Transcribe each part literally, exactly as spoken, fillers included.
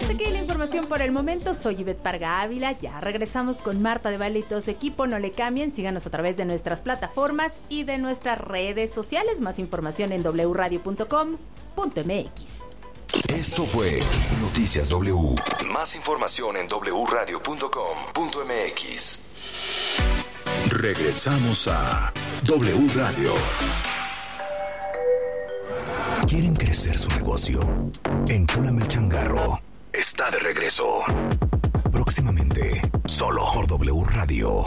Hasta aquí la información por el momento. Soy Ivette Parga Ávila. Ya regresamos con Marta de Baile y todo su equipo. No le cambien, síganos a través de nuestras plataformas y de nuestras redes sociales. Más información en doble u radio punto com punto m x. Esto fue Noticias W. Más información en doble u radio punto com punto m x. Regresamos a W Radio. ¿Quieren crecer su negocio? Enchúlame el changarro. Está de regreso. Próximamente, solo por W Radio.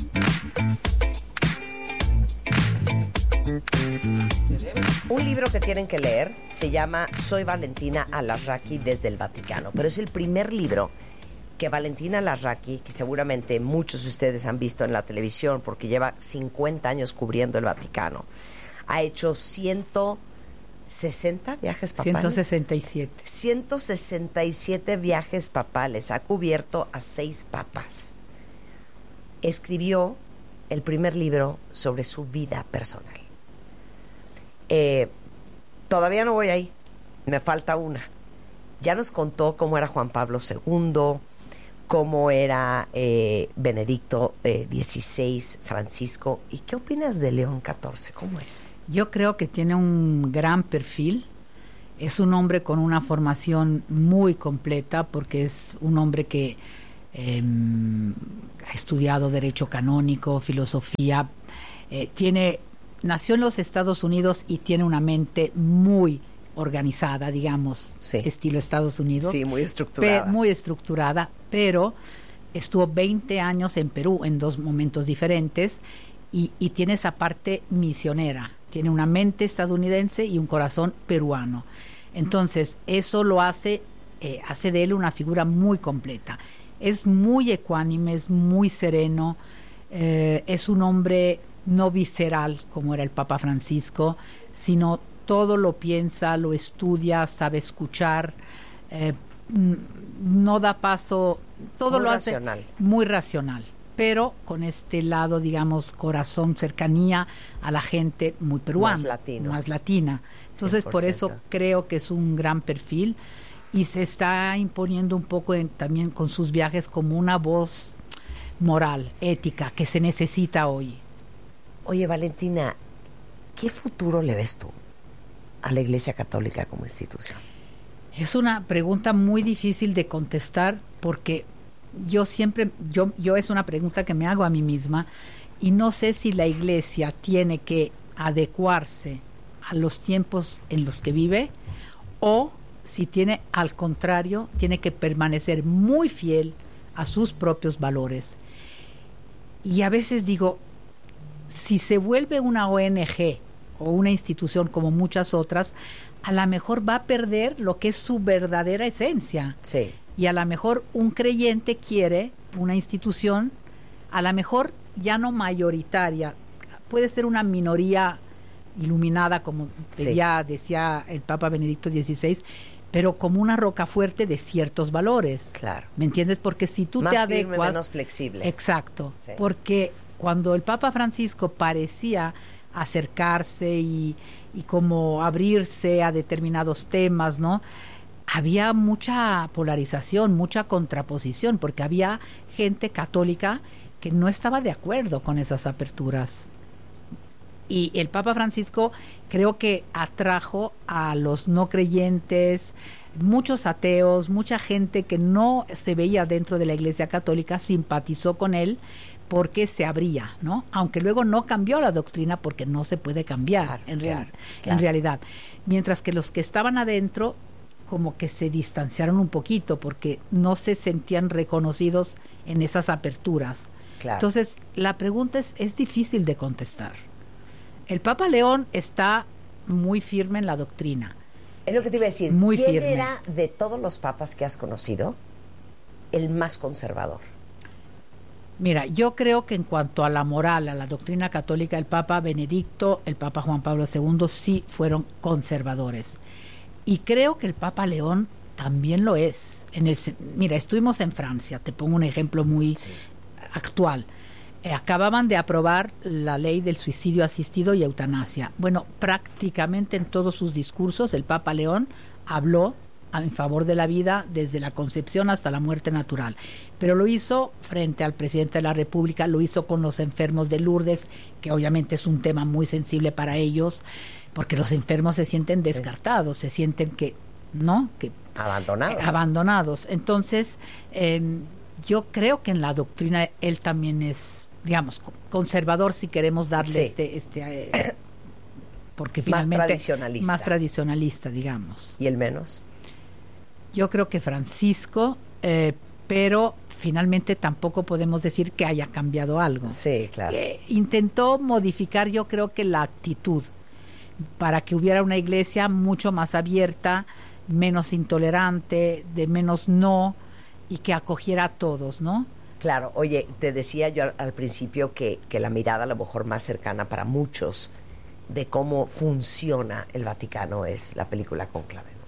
Un libro que tienen que leer se llama Soy Valentina Alarraqui desde el Vaticano, pero es el primer libro que Valentina Alarraqui, que seguramente muchos de ustedes han visto en la televisión porque lleva cincuenta años cubriendo el Vaticano, ha hecho ciento sesenta viajes papales. ciento sesenta y siete. ciento sesenta y siete viajes papales. Ha cubierto a seis papas. Escribió el primer libro sobre su vida personal. Eh, todavía no voy ahí. Me falta una. Ya nos contó cómo era Juan Pablo segundo, cómo era eh, Benedicto eh, dieciséis, Francisco. ¿Y qué opinas de León catorce? ¿Cómo es? Yo creo que tiene un gran perfil. Es un hombre con una formación muy completa porque es un hombre que eh, ha estudiado Derecho Canónico, Filosofía. Eh, tiene, nació en los Estados Unidos y tiene una mente muy organizada, digamos, sí. Estilo Estados Unidos. Sí, muy estructurada. Pe- muy estructurada, pero estuvo veinte años en Perú en dos momentos diferentes y, y tiene esa parte misionera. Tiene una mente estadounidense y un corazón peruano. Entonces, eso lo hace, eh, hace de él una figura muy completa. Es muy ecuánime, es muy sereno, eh, es un hombre no visceral como era el Papa Francisco, sino todo lo piensa, lo estudia, sabe escuchar, eh, no da paso, todo muy lo racional. hace muy racional, pero con este lado, digamos, corazón, cercanía a la gente muy peruana, más latino, más latina. Entonces, cien por ciento. Por eso creo que es un gran perfil y se está imponiendo un poco en, también con sus viajes como una voz moral, ética, que se necesita hoy. Oye, Valentina, ¿qué futuro le ves tú a la Iglesia Católica como institución? Es una pregunta muy difícil de contestar porque yo siempre, yo, yo es una pregunta que me hago a mí misma y no sé si la Iglesia tiene que adecuarse a los tiempos en los que vive o si tiene, al contrario, tiene que permanecer muy fiel a sus propios valores. Y a veces digo, si se vuelve una O N Ge o una institución como muchas otras, a lo mejor va a perder lo que es su verdadera esencia. Sí. Y a lo mejor un creyente quiere una institución, a lo mejor ya no mayoritaria, puede ser una minoría iluminada, como sí. ya decía el Papa Benedicto dieciséis, pero como una roca fuerte de ciertos valores. Claro. ¿Me entiendes? Porque si tú más te adecuas... Más firme, menos flexible. Exacto. Sí. Porque cuando el Papa Francisco parecía acercarse y, y como abrirse a determinados temas, ¿no?, había mucha polarización, mucha contraposición, porque había gente católica que no estaba de acuerdo con esas aperturas. Y el Papa Francisco creo que atrajo a los no creyentes, muchos ateos, mucha gente que no se veía dentro de la Iglesia Católica, simpatizó con él porque se abría, ¿no? Aunque luego no cambió la doctrina porque no se puede cambiar, claro, en, real, claro, claro. en realidad. Mientras que los que estaban adentro como que se distanciaron un poquito porque no se sentían reconocidos en esas aperturas. Claro. Entonces, la pregunta es, es difícil de contestar. El Papa León está muy firme en la doctrina. Es lo que te iba a decir. Muy ¿Quién firme. era, de todos los papas que has conocido, el más conservador? Mira, yo creo que en cuanto a la moral, a la doctrina católica, el Papa Benedicto, el Papa Juan Pablo segundo sí fueron conservadores. Y creo que el Papa León también lo es. En el, mira, estuvimos en Francia, te pongo un ejemplo muy sí. actual. Eh, acababan de aprobar la ley del suicidio asistido y eutanasia. Bueno, prácticamente en todos sus discursos el Papa León habló en favor de la vida desde la concepción hasta la muerte natural. Pero lo hizo frente al presidente de la República, lo hizo con los enfermos de Lourdes, que obviamente es un tema muy sensible para ellos, porque los enfermos se sienten descartados, sí. se sienten que, ¿no? Que abandonados. Eh, abandonados. Entonces, eh, yo creo que en la doctrina él también es, digamos, conservador, si queremos darle sí. este... este eh, porque finalmente más tradicionalista. Más tradicionalista, digamos. ¿Y el menos? Yo creo que Francisco, eh, pero finalmente tampoco podemos decir que haya cambiado algo. Sí, claro. Eh, intentó modificar, yo creo que la actitud, para que hubiera una iglesia mucho más abierta, menos intolerante, de menos no, y que acogiera a todos, ¿no? Claro, oye, te decía yo al, al principio que, que la mirada a lo mejor más cercana para muchos de cómo funciona el Vaticano es la película Cónclave, ¿no?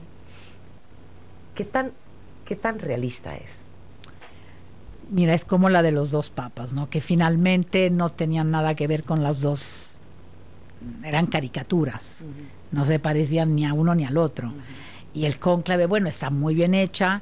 ¿Qué tan, qué tan realista es? Mira, es como la de los dos papas, ¿no? Que finalmente no tenían nada que ver con las dos, eran caricaturas, uh-huh. no se parecían ni a uno ni al otro. Uh-huh. Y el Cónclave, bueno, está muy bien hecha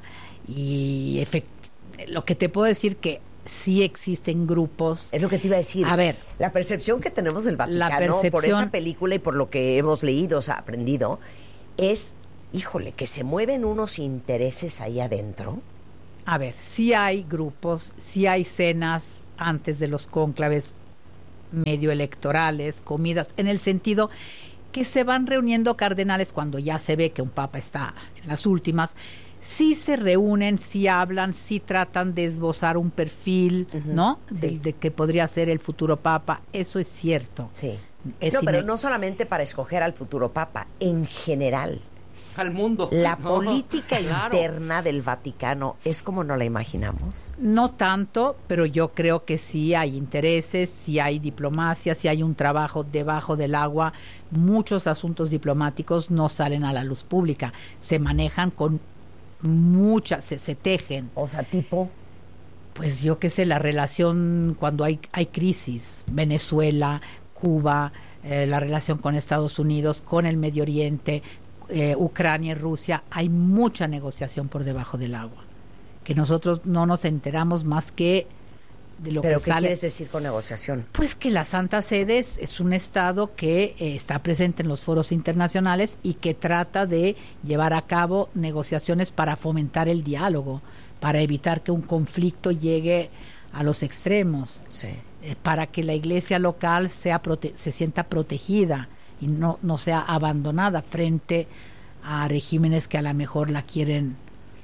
y efect- lo que te puedo decir que sí existen grupos. Es lo que te iba a decir. A ver, la percepción que tenemos del Vaticano por esa película y por lo que hemos leído, o sea, aprendido, es, híjole, que se mueven unos intereses ahí adentro. A ver, sí hay grupos, sí hay cenas antes de los cónclaves medio electorales, comidas, en el sentido que se van reuniendo cardenales cuando ya se ve que un papa está en las últimas. Sí se reúnen, sí hablan, sí tratan de esbozar un perfil, uh-huh. ¿no? Sí. De, de que podría ser el futuro papa. Eso es cierto. Sí. Es no, pero ine- no solamente para escoger al futuro papa, en general. Al mundo. La no, política claro. interna del Vaticano es como no la imaginamos. No tanto, pero yo creo que sí hay intereses, sí hay diplomacia, sí hay un trabajo debajo del agua. Muchos asuntos diplomáticos no salen a la luz pública, se manejan con muchas, se, se tejen. O sea, tipo... Pues yo qué sé, la relación cuando hay, hay crisis, Venezuela, Cuba, eh, la relación con Estados Unidos, con el Medio Oriente, eh, Ucrania y Rusia, hay mucha negociación por debajo del agua, que nosotros no nos enteramos más que de lo ¿Pero que qué sale. quieres decir con negociación? Pues que la Santa Sede es, es un Estado que eh, está presente en los foros internacionales y que trata de llevar a cabo negociaciones para fomentar el diálogo, para evitar que un conflicto llegue a los extremos, sí. eh, para que la iglesia local sea prote- se sienta protegida y no, no sea abandonada frente a regímenes que a lo mejor la quieren,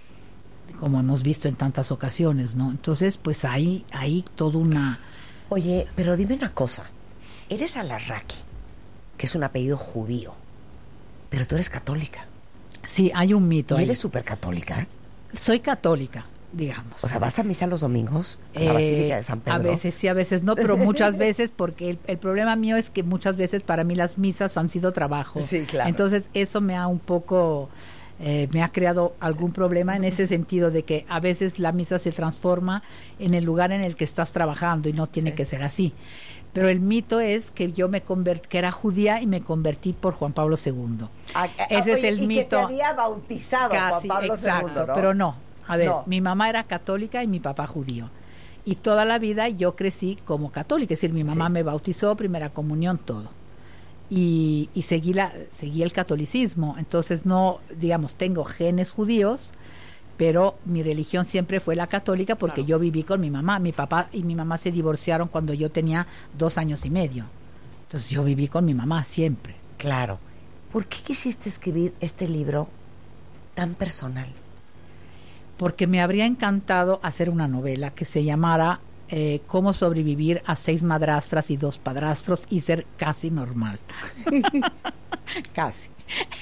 como hemos visto en tantas ocasiones, ¿no? Entonces, pues hay, hay toda una... Oye, pero dime una cosa. Eres Alarraqui, que es un apellido judío, pero tú eres católica. Sí, hay un mito ¿Y ahí. eres súper católica? Soy católica, digamos. O sea, ¿vas a misa los domingos a la Eh, Basílica de San Pedro? A veces sí, a veces no, pero muchas veces, porque el, el problema mío es que muchas veces para mí las misas han sido trabajo. Sí, claro. Entonces eso me ha un poco... Eh, me ha creado algún problema en ese sentido de que a veces la misa se transforma en el lugar en el que estás trabajando y no tiene sí. que ser así. Pero el mito es que yo me convertí, que era judía y me convertí por Juan Pablo segundo. Ah, ah, Ese oye, es el y mito. que te había bautizado Casi, Juan Pablo exacto, segundo, ¿no? pero no. A ver, no. mi mamá era católica y mi papá judío. Y toda la vida yo crecí como católica, es decir, mi mamá sí. me bautizó, primera comunión, todo. Y, y seguí, la, seguí el catolicismo. Entonces no, digamos, tengo genes judíos, pero mi religión siempre fue la católica porque Claro. yo viví con mi mamá. Mi papá y mi mamá se divorciaron cuando yo tenía dos años y medio. Entonces yo viví con mi mamá siempre. Claro. ¿Por qué quisiste escribir este libro tan personal? Porque me habría encantado hacer una novela que se llamara eh, Cómo sobrevivir a seis madrastras y dos padrastros y ser casi normal. Casi.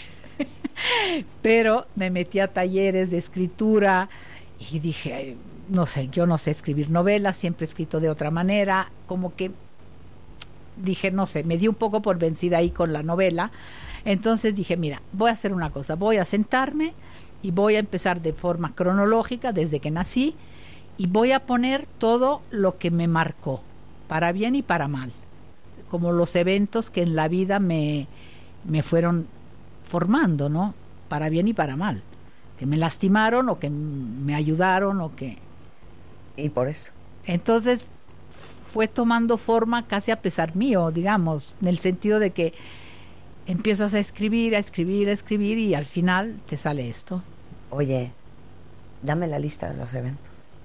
Pero me metí a talleres de escritura y dije, no sé, yo no sé escribir novelas, siempre he escrito de otra manera, como que dije, no sé, me di un poco por vencida ahí con la novela. Entonces dije, mira, voy a hacer una cosa, voy a sentarme y voy a empezar de forma cronológica desde que nací y voy a poner todo lo que me marcó, para bien y para mal, como los eventos que en la vida me, me fueron formando, ¿no? Para bien y para mal. que me lastimaron o que me ayudaron o que... Y por eso. Entonces fue tomando forma casi a pesar mío, digamos, en el sentido de que empiezas a escribir, a escribir, a escribir y al final te sale esto. Oye, dame la lista de los eventos.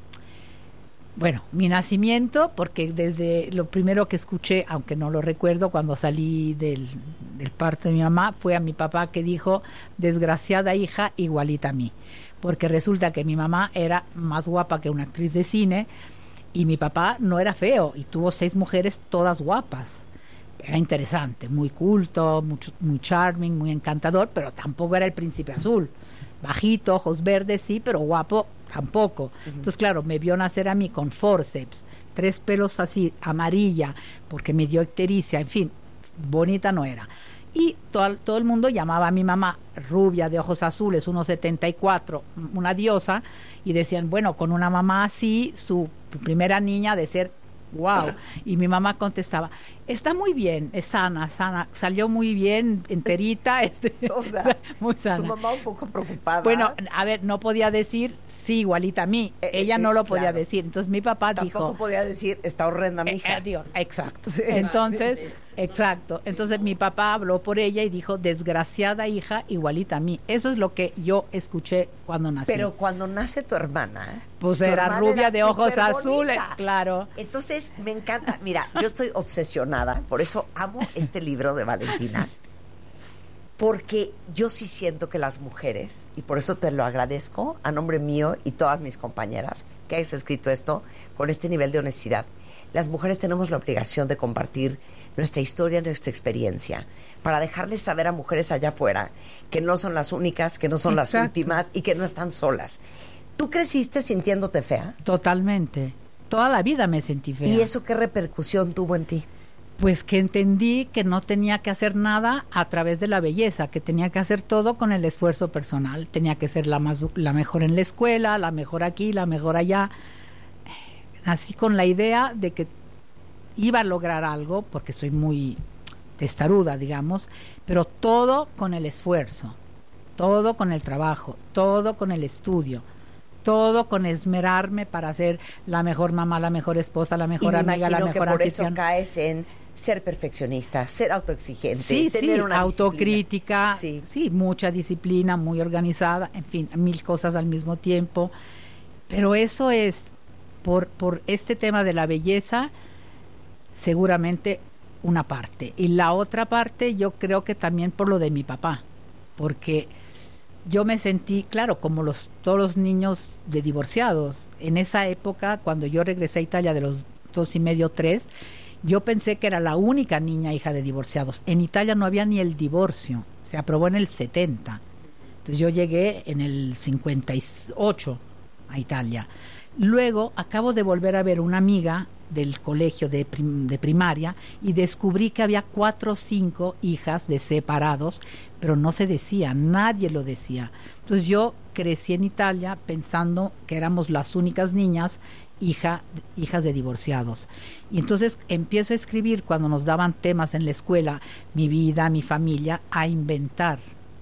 Bueno, mi nacimiento, porque desde lo primero que escuché, aunque no lo recuerdo, cuando salí del, del parto de mi mamá, fue a mi papá que dijo, desgraciada hija, igualita a mí. Porque resulta que mi mamá era más guapa que una actriz de cine y mi papá no era feo y tuvo seis mujeres todas guapas. Era interesante, muy culto, muy, muy charming, muy encantador, pero tampoco era el príncipe azul. Bajito, ojos verdes, sí, pero guapo tampoco. Uh-huh. Entonces, claro, me vio nacer a mí con forceps, tres pelos así, amarilla, porque me dio ictericia, en fin, bonita no era. Y todo, todo el mundo llamaba a mi mamá rubia, de ojos azules, uno setenta y cuatro, una diosa, y decían, bueno, con una mamá así, su, su primera niña ha de ser wow. Y mi mamá contestaba, está muy bien, es sana, sana, salió muy bien, enterita, este, o sea, muy sana. Tu mamá un poco preocupada. Bueno, a ver, no podía decir, sí, igualita a mí, eh, ella no lo podía claro. decir, entonces mi papá Tampoco dijo... Tampoco podía decir, está horrenda mi hija. Eh, eh, digo, exacto, sí. entonces, exacto, entonces mi papá habló por ella y dijo, desgraciada hija, igualita a mí, eso es lo que yo escuché cuando nací. Pero cuando nace tu hermana... Pues tu era hermana rubia era de ojos superbonita. azules, claro. Entonces, me encanta. Mira, yo estoy obsesionada, por eso amo este libro de Valentina, porque yo sí siento que las mujeres, y por eso te lo agradezco a nombre mío y todas mis compañeras, que hayas escrito esto con este nivel de honestidad. Las mujeres tenemos la obligación de compartir nuestra historia, nuestra experiencia, para dejarles saber a mujeres allá afuera que no son las únicas, que no son Exacto. las últimas y que no están solas. ¿Tú creciste sintiéndote fea? Totalmente. Toda la vida me sentí fea. ¿Y eso qué repercusión tuvo en ti? Pues que entendí que no tenía que hacer nada a través de la belleza, que tenía que hacer todo con el esfuerzo personal. Tenía que ser la más, la mejor en la escuela, la mejor aquí, la mejor allá. Nací con la idea de que iba a lograr algo, porque soy muy testaruda, digamos, pero todo con el esfuerzo, todo con el trabajo, todo con el estudio. Todo con esmerarme para ser la mejor mamá, la mejor esposa, la mejor y me amiga, la mejor que por anfitriona. eso caes en ser perfeccionista, ser autoexigente, sí, tener sí, una autocrítica, sí. sí, mucha disciplina, muy organizada, en fin, mil cosas al mismo tiempo. Pero eso es, por, por este tema de la belleza, seguramente una parte. Y la otra parte yo creo que también por lo de mi papá, porque... yo me sentí, claro, como los todos los niños de divorciados. En esa época, cuando yo regresé a Italia de los dos y medio, tres, yo pensé que era la única niña hija de divorciados. En Italia no había ni el divorcio, se aprobó en el setenta. Entonces yo llegué en el cincuenta y ocho a Italia. Luego acabo de volver a ver una amiga del colegio de, prim, de primaria y descubrí que había cuatro o cinco hijas de separados, pero no se decía, nadie lo decía. Entonces yo crecí en Italia pensando que éramos las únicas niñas hija, hijas de divorciados. Y entonces empiezo a escribir cuando nos daban temas en la escuela, mi vida, mi familia, a inventar.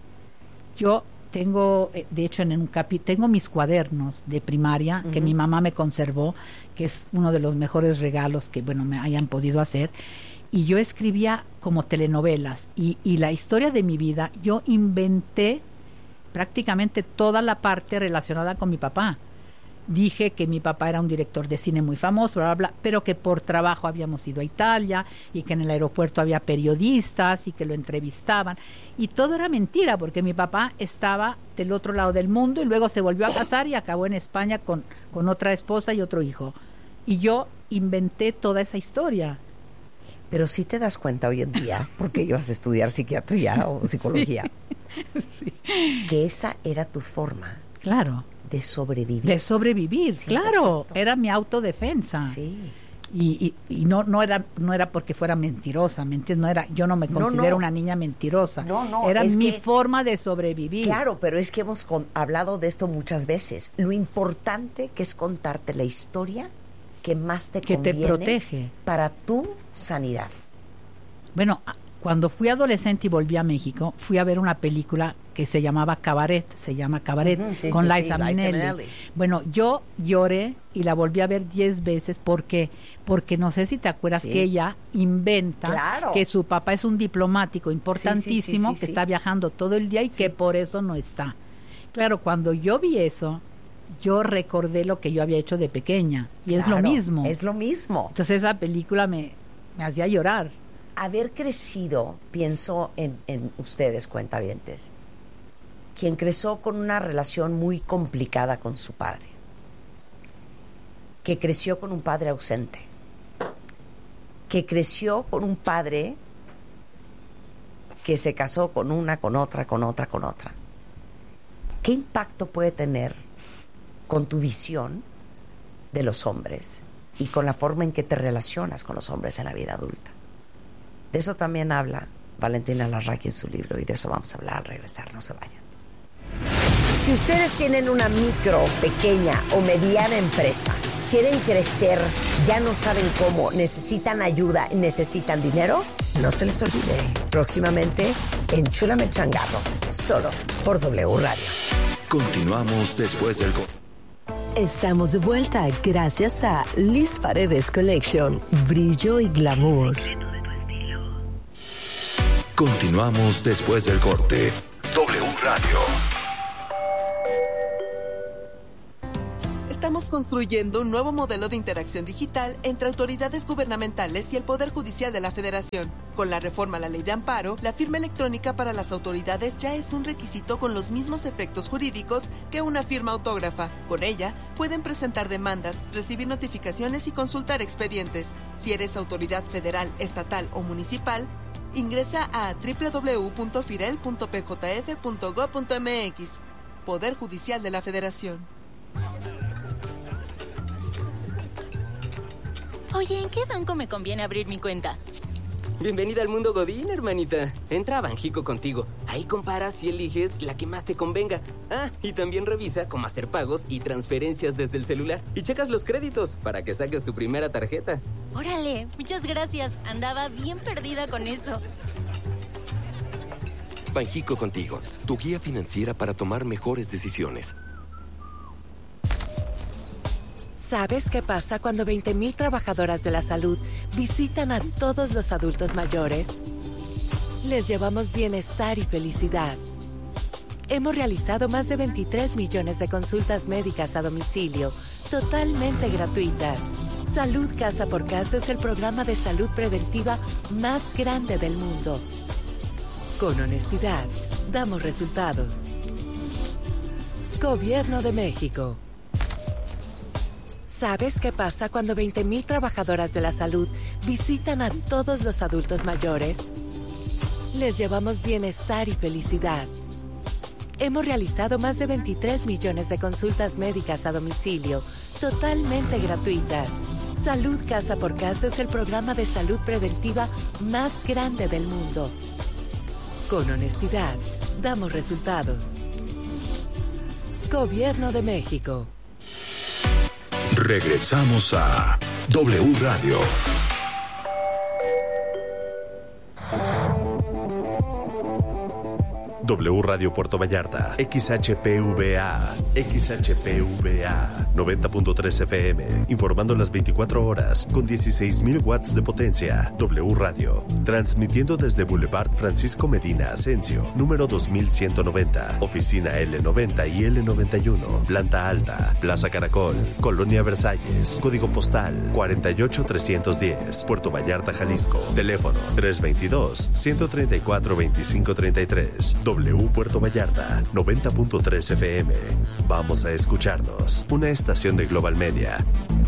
Yo tengo, de hecho, en un capi tengo mis cuadernos de primaria uh-huh. que mi mamá me conservó, que es uno de los mejores regalos que, bueno, me hayan podido hacer. Y yo escribía como telenovelas. Y, y la historia de mi vida, yo inventé prácticamente toda la parte relacionada con mi papá. Dije que mi papá era un director de cine muy famoso, bla, bla, bla, pero que por trabajo habíamos ido a Italia y que en el aeropuerto había periodistas y que lo entrevistaban. Y todo era mentira, porque mi papá estaba del otro lado del mundo y luego se volvió a casar y acabó en España con, con otra esposa y otro hijo. Y yo inventé toda esa historia. Pero sí te das cuenta hoy en día, porque ibas a estudiar psiquiatría o psicología, sí. Sí. que esa era tu forma. Claro. De sobrevivir. De sobrevivir, cien por ciento. Claro. Era mi autodefensa. Sí. Y, y, y no no era no era porque fuera mentirosa, ¿me entiendes? No era, yo no me considero no, no. una niña mentirosa. No, no. Era mi que, forma de sobrevivir. Claro, pero es que hemos con, hablado de esto muchas veces. Lo importante que es contarte la historia que más te que conviene te protege para tu sanidad. Bueno, cuando fui adolescente y volví a México, fui a ver una película que se llamaba Cabaret, se llama Cabaret, uh-huh, sí, con sí, Liza sí, Minnelli. Liza Minnelli. Bueno, yo lloré y la volví a ver diez veces. ¿Por qué? Porque no sé si te acuerdas sí. que ella inventa claro. que su papá es un diplomático importantísimo, sí, sí, sí, sí, que sí. está viajando todo el día y sí. que por eso no está. Claro, cuando yo vi eso, yo recordé lo que yo había hecho de pequeña. Y claro, es lo mismo. Es lo mismo. Entonces esa película me, me hacía llorar. Haber crecido, pienso en, en ustedes, cuentavientes, quien creció con una relación muy complicada con su padre, que creció con un padre ausente, que creció con un padre que se casó con una, con otra, con otra, con otra. ¿Qué impacto puede tener con tu visión de los hombres y con la forma en que te relacionas con los hombres en la vida adulta? De eso también habla Valentina Larraqui en su libro, y de eso vamos a hablar al regresar. No se vayan. Si ustedes tienen una micro, pequeña o mediana empresa, quieren crecer, ya no saben cómo, necesitan ayuda y necesitan dinero, no se les olvide. Próximamente, Enchúlame el Changarro, solo por W Radio. Continuamos después del... Estamos de vuelta gracias a Liz Paredes Collection, brillo y glamour. Continuamos después del corte. W Radio. Estamos construyendo un nuevo modelo de interacción digital entre autoridades gubernamentales y el Poder Judicial de la Federación. Con la reforma a la Ley de Amparo, la firma electrónica para las autoridades ya es un requisito con los mismos efectos jurídicos que una firma autógrafa. Con ella, pueden presentar demandas, recibir notificaciones y consultar expedientes. Si eres autoridad federal, estatal o municipal, ingresa a doble u doble u doble u punto firel punto p j f punto gob punto m x. Poder Judicial de la Federación. Oye, ¿en qué banco me conviene abrir mi cuenta? Bienvenida al mundo Godín, hermanita. Entra a Banjico contigo. Ahí comparas y eliges la que más te convenga. Ah, y también revisa cómo hacer pagos y transferencias desde el celular. Y checas los créditos para que saques tu primera tarjeta. Órale, muchas gracias. Andaba bien perdida con eso. Banjico contigo, tu guía financiera para tomar mejores decisiones. ¿Sabes qué pasa cuando veinte mil trabajadoras de la salud visitan a todos los adultos mayores? Les llevamos bienestar y felicidad. Hemos realizado más de veintitrés millones de consultas médicas a domicilio, totalmente gratuitas. Salud Casa por Casa es el programa de salud preventiva más grande del mundo. Con honestidad, damos resultados. Gobierno de México. ¿Sabes qué pasa cuando veinte mil trabajadoras de la salud visitan a todos los adultos mayores? Les llevamos bienestar y felicidad. Hemos realizado más de veintitrés millones de consultas médicas a domicilio, totalmente gratuitas. Salud Casa por Casa es el programa de salud preventiva más grande del mundo. Con honestidad, damos resultados. Gobierno de México. Regresamos a W Radio. W Radio Puerto Vallarta, X H P V A, X H P V A, noventa punto tres F M, informando las veinticuatro horas, con dieciséis mil watts de potencia. W Radio, transmitiendo desde Boulevard Francisco Medina Asensio, número dos mil ciento noventa, oficina L noventa y L noventa y uno, planta alta, Plaza Caracol, Colonia Versalles, código postal cuarenta y ocho trescientos diez, Puerto Vallarta, Jalisco, teléfono tres veintidós, ciento treinta y cuatro, veinticinco treinta y tres. W Puerto Vallarta, noventa punto tres F M. Vamos a escucharnos. Una estación de Global Media.